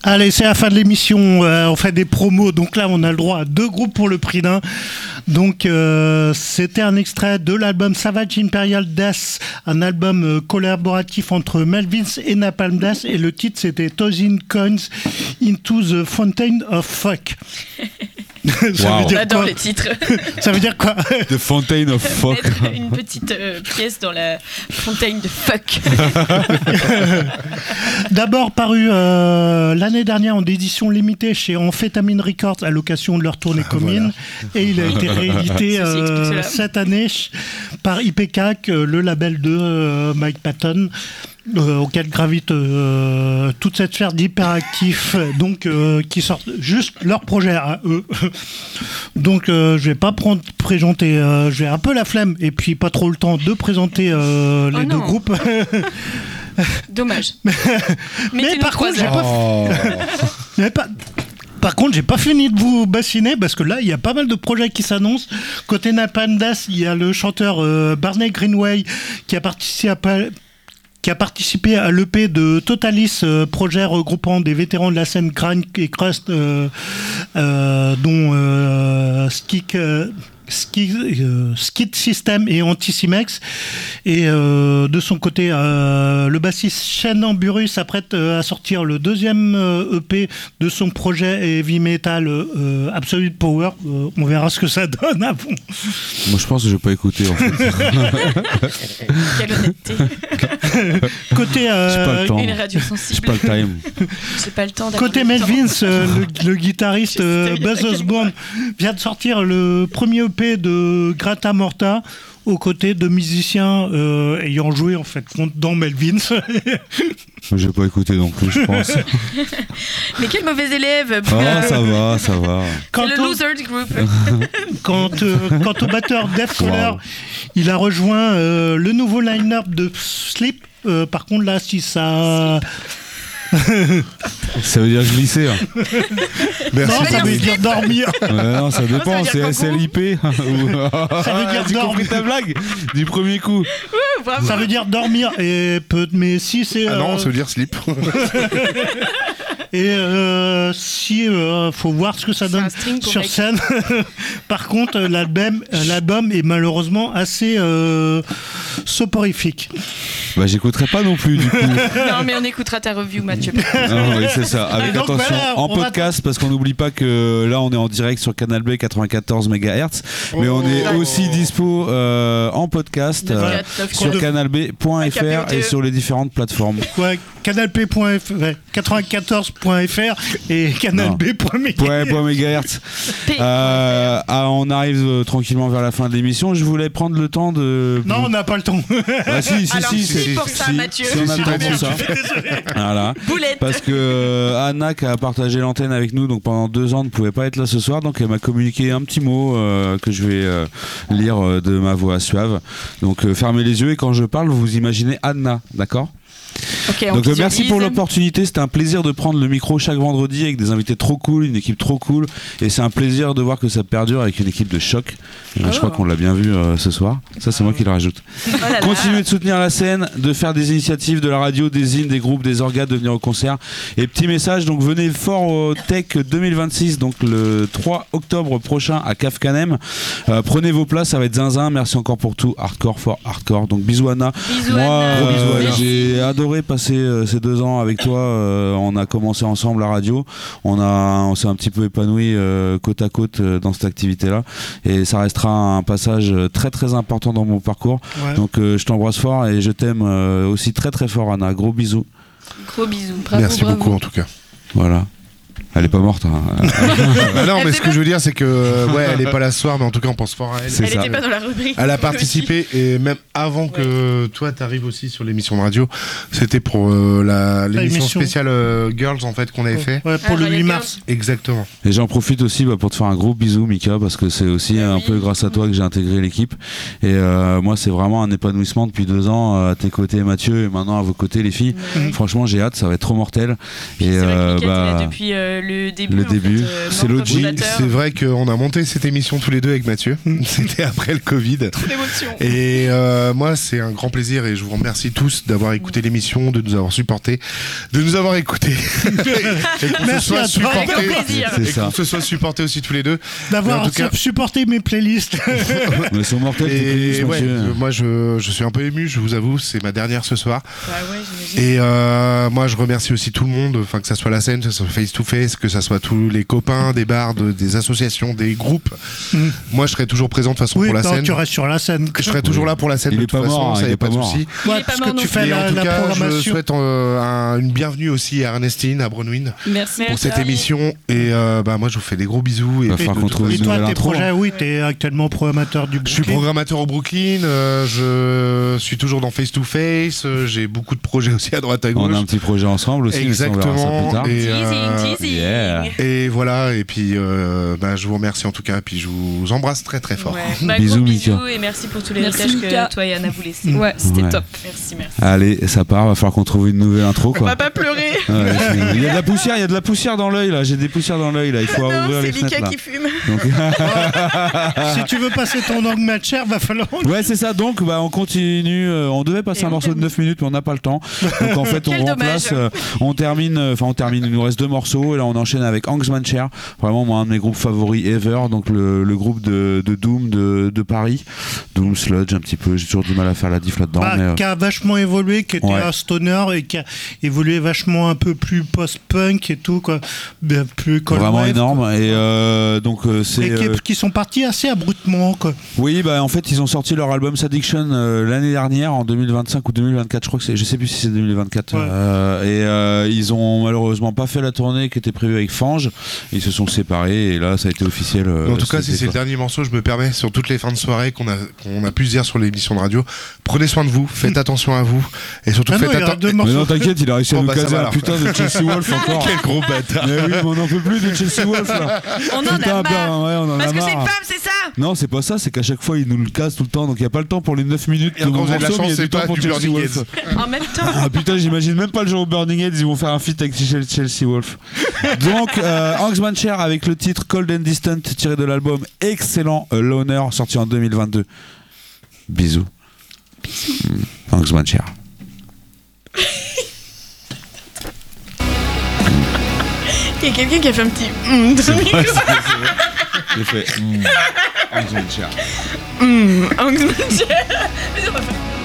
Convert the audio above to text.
Allez, c'est la fin de l'émission. On fait des promos. Donc là, on a le droit à 2 groupes pour le prix d'un. Donc, c'était un extrait de l'album Savage Imperial Death, un album collaboratif entre Melvins et Napalm Death. Et le titre, c'était Thousand Coins into the Fountain of Fuck. J'adore les titres. Ça veut dire quoi? The Fountain of Fuck. Une petite pièce dans la fontaine de fuck. D'abord paru l'année dernière en édition limitée chez Amphetamine Records à l'occasion de leur tournée commune. Et il a été réédité cette année par IPK, le label de Mike Patton. Auquel gravite toute cette sphère d'hyperactifs donc qui sortent juste leur projet à eux. Donc je vais pas présenter, j'ai un peu la flemme et puis pas trop le temps de présenter les 2 groupes. Dommage. Mais par contre, Par contre, j'ai pas fini de vous bassiner parce que là, il y a pas mal de projets qui s'annoncent. Côté Napalm Death, il y a le chanteur Barney Greenway qui a participé à l'EP de Totalis, projet regroupant des vétérans de la scène grind et crust, dont Skid System et Anticimex. Et de son côté, le bassiste Shane Amburus s'apprête à sortir le 2e EP de son projet heavy metal Absolute Power. On verra ce que ça donne avant. Moi je pense que je vais pas écouter en fait. Quelle honnêteté. Côté une radio sensible. J'ai pas le time. J'ai pas le temps. Côté Melvins, le guitariste Buzz Osborne vient de sortir le premier EP de Grata Morta aux côtés de musiciens ayant joué en fait dans Melvins. Je vais pas écouter non plus, je pense. Mais quel mauvais élève. Ça va. C'est le loser du groupe. Quant au batteur Def Color, il a rejoint le nouveau line-up de Sleep. Par contre là, si ça... Ça veut dire glisser. Hein. Non, ça veut dire dormir. Non, ça dépend, c'est SLIP. Ça veut dire J'ai compris ta blague du premier coup. Ça veut dire dormir. Mais si c'est. non, ça veut dire slip. Et si faut voir ce que ça donne sur scène. Par contre, l'album est malheureusement assez soporifique. Bah j'écouterai pas non plus du coup. Non mais on écoutera ta review Mathieu. Non oui, c'est ça. Avec donc, attention en podcast parce qu'on n'oublie pas que là on est en direct sur Canal B 94 MHz, mais on est aussi dispo en podcast sur canalb.fr et sur les différentes plateformes. Ouais, canalp.fr, 94.fr et canalb.mhz. On arrive tranquillement vers la fin de l'émission. Je voulais prendre le temps de. Non, on n'a pas le temps. Ah, si, c'est pour ça, Mathieu. Si on a le temps pour ça. Voilà. Boulette. Parce que Anna qui a partagé l'antenne avec nous, donc pendant 2 ans, ne pouvait pas être là ce soir, donc elle m'a communiqué un petit mot que je vais lire de ma voix suave. Donc fermez les yeux et quand je parle, vous imaginez Anna, d'accord ? Okay, donc merci pour l'opportunité, c'était un plaisir de prendre le micro chaque vendredi avec des invités trop cool, une équipe trop cool, et c'est un plaisir de voir que ça perdure avec une équipe de choc. Je crois qu'on l'a bien vu ce soir, ça c'est moi qui le rajoute. Continuez de soutenir la scène, de faire des initiatives de la radio, des zines, des groupes, des orgas, de venir au concert. Et petit message, donc venez fort au Tech 2026, donc le 3 octobre prochain à CAF Canem. Prenez vos places, ça va être zinzin, merci encore pour tout, hardcore for hardcore. Donc bisous Anna. Moi j'ai adoré passer ces 2 ans avec toi. On a commencé ensemble la radio, on s'est un petit peu épanoui côte à côte dans cette activité là, et ça restera un passage très très important dans mon parcours. Donc je t'embrasse fort et je t'aime aussi très très fort Anna, gros bisous. Gros bisous. Bravo, merci beaucoup en tout cas. Voilà. Elle est pas morte. Hein. Non, mais ce que je veux dire, c'est que elle est pas là ce soir, mais en tout cas, on pense fort à elle. Elle était pas dans la rubrique. Elle a participé et même avant que toi t'arrives aussi sur l'émission de radio, c'était pour l'émission spéciale Girls en fait qu'on avait fait. Ouais, pour le 8 mars. Exactement. Et j'en profite aussi pour te faire un gros bisou, Mika, parce que c'est aussi un peu grâce à toi que j'ai intégré l'équipe. Et moi, c'est vraiment un épanouissement depuis 2 ans à tes côtés, Mathieu, et maintenant à vos côtés, les filles. Franchement, j'ai hâte, ça va être trop mortel. Et c'est vrai que Mika, t'es là depuis le début. Le début, c'est l'OG. C'est vrai qu'on a monté cette émission tous les deux avec Mathieu. C'était après le Covid. Trop d'émotion. Et moi, c'est un grand plaisir et je vous remercie tous d'avoir écouté l'émission, de nous avoir supportés, de nous avoir écoutés. Et qu'on se soit supportés. Et qu'on se soit supportés aussi tous les deux. D'avoir supporté mes playlists. Elles sont mortelles, tes playlists, ouais, moi, je suis un peu ému, je vous avoue, c'est ma dernière ce soir. Ouais, j'imagine. Et moi, je remercie aussi tout le monde, enfin que ça soit la scène, que ça soit Face to Face, que ça soit tous les copains des bars, des associations, des groupes. Moi, je serai toujours présent de toute façon pour la scène. Tu restes sur la scène. Je serai toujours là pour la scène. Il de est toute pas façon, mort, ça il y est a pas de pas mort. souci. Ouais, parce que tu fais en tout cas, programmation. je souhaite une bienvenue aussi à Ernestine, à Bronwyn, pour cette émission. Et moi, je vous fais des gros bisous. Va falloir qu'on trouve Et une toi, nouvelle tes intro. projets, oui, t'es actuellement programmateur du Brooklyn. Je suis programmateur au Brooklyn, je suis toujours dans Face to Face, j'ai beaucoup de projets aussi à droite à gauche. On a un petit projet ensemble aussi. Exactement. On verra ça plus tard. Teasing. Yeah. Et voilà, et puis je vous remercie en tout cas, et puis je vous embrasse très très fort. Ouais. Bisous, Gros Mika. bisous et merci pour tous les messages que toi et Anna vous laissez. Ouais, c'était Ouais. top. Merci. Allez, ça part, va falloir qu'on trouve une nouvelle intro, On quoi. va pas pleurer. Ouais, il y a de la poussière dans l'œil là, j'ai des poussières dans l'œil là, il faut ouvrir les C'est fenêtres Mika là. qui fume. Donc... Si tu veux passer ton angle matcher, va falloir. Ouais, c'est ça, donc on continue, on devait passer un morceau de 9 minutes mais on n'a pas le temps. Donc en fait, on Quel remplace, dommage. on termine, il nous reste 2 morceaux et là on enchaîne avec Angstmancher, vraiment moi un de mes groupes favoris ever, donc le groupe de Doom de Paris, Doom Sludge un petit peu, j'ai toujours du mal à faire la diff là-dedans. Qui a vachement évolué, qui était un stoner et qui a évolué vachement un peu plus post-punk et tout, quoi. Plus cold vraiment wave, énorme, quoi. et donc c'est... Et qui sont partis assez abruptement, quoi. Oui, en fait ils ont sorti leur album Saddiction l'année dernière en 2025 ou 2024, je crois que je sais plus si c'est 2024. Ouais. Ils ont malheureusement pas fait la tournée qui était prévue avec Fange, ils se sont séparés et là ça a été officiel. En tout cas, si c'est le dernier morceau, je me permets, sur toutes les fins de soirée qu'on a pu se dire sur l'émission de radio, prenez soin de vous, faites attention à vous et surtout faites attention. Mais non, t'inquiète, il a réussi à nous ça caser va, un alors. putain de Chelsea Wolf encore. Quel gros bâtard. Mais oui, mais on en peut plus de Chelsea Wolf là. On en Putain, a marre. ouais, on en Parce a que c'est marre. une femme, c'est ça. Non, c'est pas ça, c'est qu'à chaque fois il nous le casse tout le temps, donc il n'y a pas le temps pour les 9 minutes. Et quand vous avez de la morceau, mais chance, il y a c'est du temps pas pour du Chelsea Burning Wolf. Heads. En même temps. Ah putain, j'imagine même pas le jour au Burning Heads, ils vont faire un feat avec Chelsea Wolf. Donc, Angstmancher avec le titre Cold and Distant tiré de l'album excellent Loner sorti en 2022. Bisous. Angstmancher. Il y a quelqu'un qui a fait un petit dans le micro. J'ai fait Angstmancher. Angstmancher. Mais on va faire.